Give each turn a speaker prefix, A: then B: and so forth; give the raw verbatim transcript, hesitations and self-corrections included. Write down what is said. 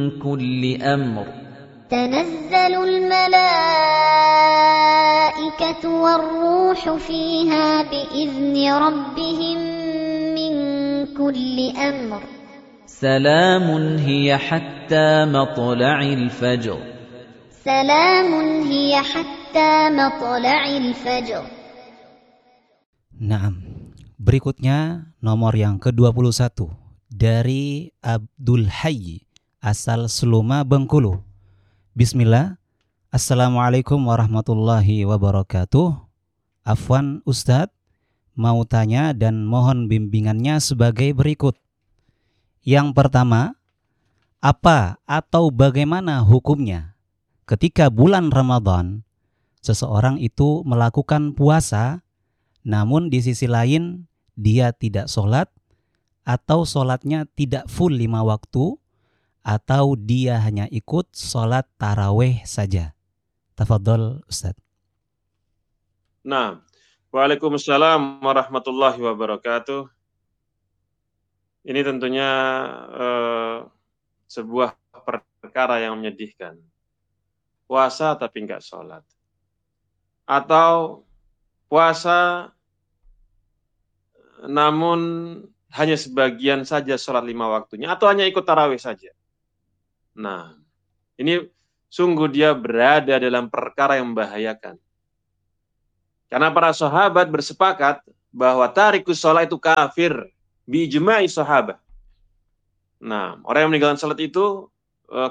A: كل أمر
B: تنزل الملائكة والروح فيها بإذن ربهم من كل أمر
A: سلام هي حتى مطلع الفجر
B: سلام هي حتى مطلع الفجر.
C: Naam. Berikutnya nomor yang ke dua puluh satu dari Abdul Hayy asal Seluma, Bengkulu. Bismillah. Assalamualaikum warahmatullahi wabarakatuh. Afwan Ustadz, mau tanya dan mohon bimbingannya sebagai berikut. Yang pertama, apa atau bagaimana hukumnya ketika bulan Ramadan seseorang itu melakukan puasa, namun di sisi lain dia tidak sholat, atau sholatnya tidak full lima waktu, atau dia hanya ikut sholat taraweh saja. Tafadhol Ustaz.
D: Nah, Waalaikumsalam warahmatullahi wabarakatuh. Ini tentunya eh, sebuah perkara yang menyedihkan. Puasa tapi enggak sholat. Atau puasa namun hanya sebagian saja sholat lima waktunya, atau hanya ikut tarawih saja. Nah, ini sungguh dia berada dalam perkara yang membahayakan. Karena para sahabat bersepakat bahwa tarikus sholat itu kafir, bi ijma'i sahabat. Nah, orang yang meninggalkan sholat itu